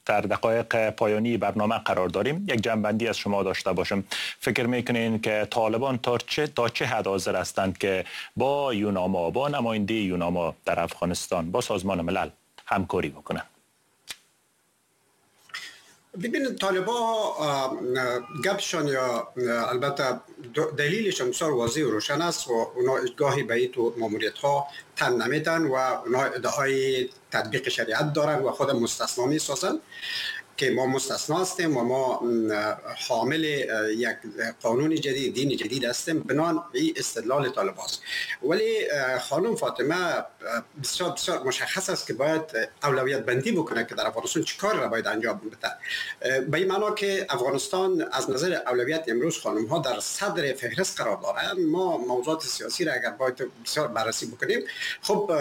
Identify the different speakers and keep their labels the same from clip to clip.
Speaker 1: در دقایق پایانی برنامه قرار داریم. یک جنبندی از شما داشته باشم. فکر میکنین که طالبان تا چه حد حاضر هستند که با یوناما، با نماینده یوناما در افغانستان، با سازمان ملل همکاری بکنن؟
Speaker 2: ببینید، طالبا گپشان یا البته دلیلشان بسیار واضح و روشن است و اونا گاهی به این ماموریت ها تن نمیدن و اونا ادعای تطبیق شریعت دارن و خود مستثنا میسازن که ما مستثنا هستیم و ما حامل یک قانون جدید، دین جدید هستیم. بنان این استدلال طالباست. ولی خانم فاطمه بسیار بسیار مشخص است که باید اولویت بندی بکنه که در افغانستان چه کار را باید انجام بده. به این معنی که افغانستان از نظر اولویت امروز خانم ها در صدر فهرست قرار دارند. ما موضوعات سیاسی را اگر باید بسیار بررسی بکنیم، خب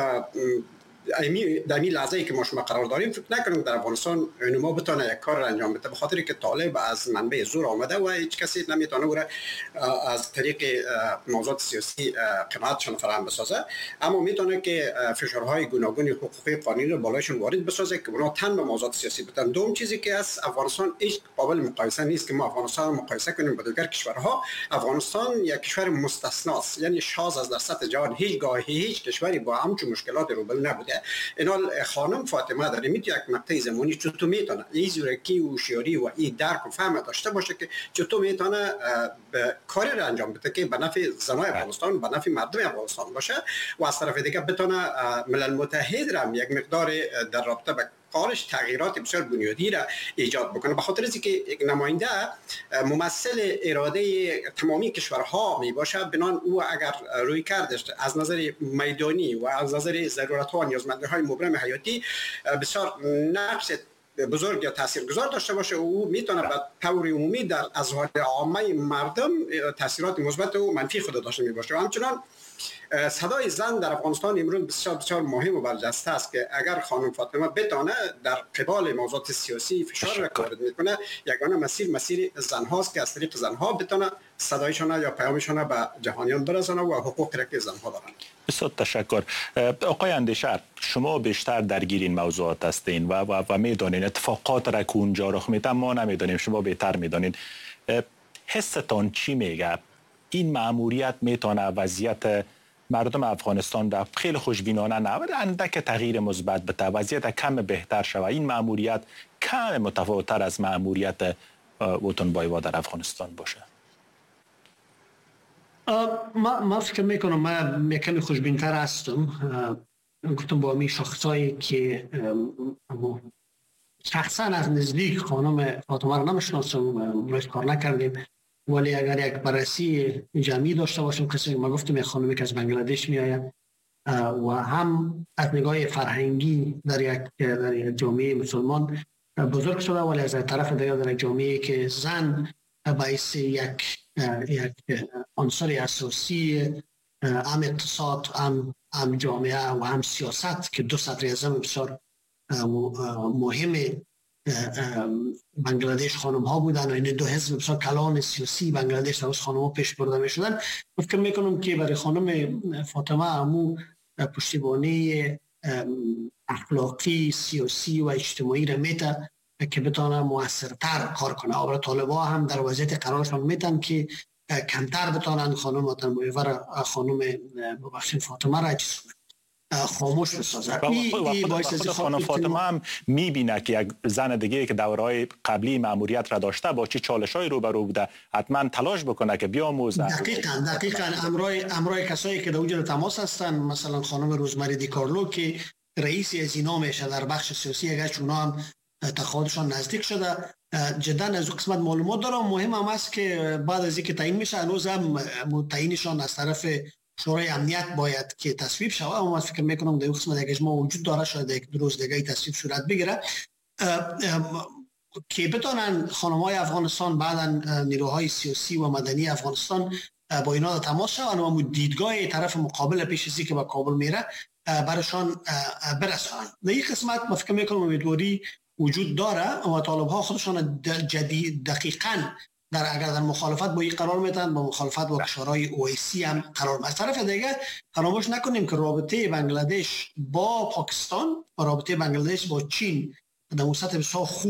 Speaker 2: در این لحظه‌ای که ما شما قرار داریم، فکر نکنیم در افغانستان ما بتونه یک کار را انجام بده، به خاطری که طالب از منبع زور آمده و هیچ کسی نمیتونه او را از طریق موضوعات سیاسی قناعتشان فراهم بسازه. اما میتونه که فشارهای گوناگون حقوقی قانونی را بالایشون وارد بسازه که اونا تن به موضوعات سیاسی بدن. دوم چیزی که از افغانستان هیچ قابل مقایسه نیست که ما افغانستان مقایسه کنیم با دیگر کشورها. افغانستان یک کشور مستثناست، یعنی شاذ از در سطح جهان هیچ کشوری با همچون مشکلات روبرو نبوده. اینال خانم فاطمه در یک مقطع زمانی چطور میتونه این زورکی و هوشیاری و این درک و فهم داشته باشه که چطور میتونه کاری را انجام بده که به نفع زنای افغانستان، به نفع مردم افغانستان باشه و از طرف دیگه بتونه ملل متحد را یک مقدار در رابطه با کارش تغییرات بسیار بنیادی را ایجاد بکنه. به خاطر اینکه یک نماینده ممثل اراده تمامی کشورها می باشه، بنان او اگر روی کردش از نظر میدانی و از نظر ضرورت ها و نیازمندی‌های مبرم حیاتی بسیار نقش بزرگ یا تاثیرگذار داشته باشه، او میتونه به طور عمومی در اذهان عامه مردم تاثیرات مثبت و منفی خود داشته می باشه. و همچنان صدای زن در افغانستان امروز بسیار بسیار مهم و برجسته است که اگر خانم فاطمه بتونه در قبال موضوعات سیاسی فشار را وارد میکنه، یگانه مسیر زن هاست که از طریق زن ها بتونه صدایشان یا پیامشان به جهانیان برسانه و حقوق را که زن ها دارند.
Speaker 1: بسیار تشکر. آقای اندیشهر، شما بیشتر درگیر این موضوعات هستین و میدانین اتفاقات را که اونجا رخ میده، ما نمیدانیم، شما بهتر میدانین. حستان چی میگه؟ این مأموریت میتونه وضعیت مردم افغانستان را خیلی خوشبینانه نه ولی اندک تغییر مثبت بده، وضعیت کم بهتر شود؟ این مأموریت کم متفاوت‌تر از مأموریت وطن بایوا در افغانستان باشه؟
Speaker 3: ما فکر میکنم من کمی خوشبین‌تر هستم. گفتم با می شخصایی که شخصا از نزدیک خانم فاطمه را نمیشناسم، باید کار نکردیم، ولی اگر یک بررسی جمعی داشته باشم، کسی ما گفتم یک خانمی که از بنگلادش می آید و هم از نگاه فرهنگی در یک جامعه مسلمان بزرگ شده، ولی از طرف دیگر در یک جامعه که زن باعث یک عنصر اساسی هم اقتصاد، هم جامعه و هم سیاست که دو صدر اعظم بسیار مهم بنگلادش خانم ها بودن و این دو حزب بسیار کلان سیاسی بنگلادش در خانم ها پیش برده می شدن. فکر میکنم که برای خانم فاطمه همو پشتیبانی اخلاقی، سیاسی و اجتماعی را میده که بتانه مؤثرتر کار کنه. و برای طالبا هم در وضعیت قرارشان میتن که کمتر بتانن خانم خانم فاطمه را خاموش بسازه.
Speaker 1: خود خانم فاطمه هم میبینه که یک زن دیگه که دورهای قبلی مأموریت را داشته با چه چالش‌های روبرو بوده، حتما تلاش بکنه که بیاموزه.
Speaker 3: دقیقاً امرای کسایی که در وجود تماس هستن، مثلا خانم روزمری دی کارلو که رئیسی از اینا میشه در بخش سیاسی، اگر چون هم تقاعدشان نزدیک شده، جدا از قسمت معلومات دارم. مهم هم است که بعد از اینکه تعیین میشه، هنوز هم تعیینشان از طرف شورای امنیت باید که تصویب شود. اما فکر میکنم در قسمت یک اجماع وجود داره، شاید یک دو روز دیگه تصویب صورت بگیره که بتونن خانم‌های افغانستان بعداً نیروهای سیاسی و مدنی افغانستان با اینا تماس شوند و دیدگاه طرف مقابل پیش از اینکه به کابل میره برشان برسانن. در این قسمت ما فکر میکنم امیدواری وجود داره و طالب‌ها خودشان دقیقاً اگر در مخالفت با این قرار میتن، با مخالفت با کشورهای اویسی هم قرار. از طرف دیگه فراموش نکنیم که رابطه بنگلادش با پاکستان و رابطه بنگلادش با چین در سطح بسیار خوب